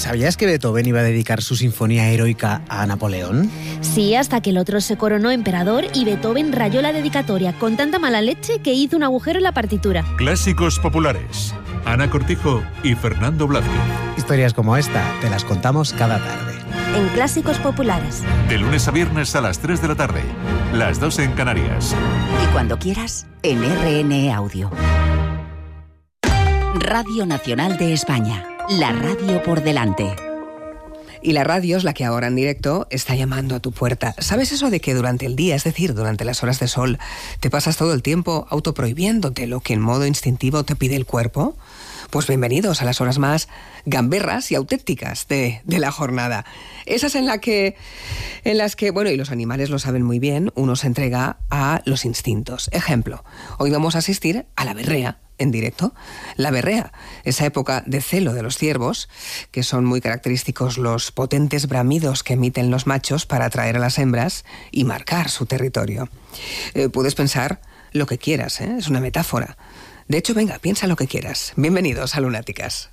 ¿Sabías que Beethoven iba a dedicar su sinfonía heroica a Napoleón? Sí, hasta que el otro se coronó emperador y Beethoven rayó la dedicatoria con tanta mala leche que hizo un agujero en la partitura. Clásicos populares. Ana Cortijo y Fernando Blázquez. Historias como esta te las contamos cada tarde. En Clásicos Populares. De lunes a viernes a las 3 de la tarde. Las 2 en Canarias. Y cuando quieras, en RN Audio. Radio Nacional de España. La radio por delante. Y la radio es la que ahora en directo está llamando a tu puerta. ¿Sabes eso de que durante el día, es decir, durante las horas de sol, te pasas todo el tiempo autoprohibiéndote lo que en modo instintivo te pide el cuerpo? Pues bienvenidos a las horas más gamberras y auténticas de la jornada. Esas en las que, bueno, y los animales lo saben muy bien, uno se entrega a los instintos. Ejemplo, hoy vamos a asistir a la berrea en directo. La berrea, esa época de celo de los ciervos, que son muy característicos los potentes bramidos que emiten los machos para atraer a las hembras y marcar su territorio. Puedes pensar lo que quieras, es una metáfora. De hecho, venga, piensa lo que quieras. Bienvenidos a Lunáticas.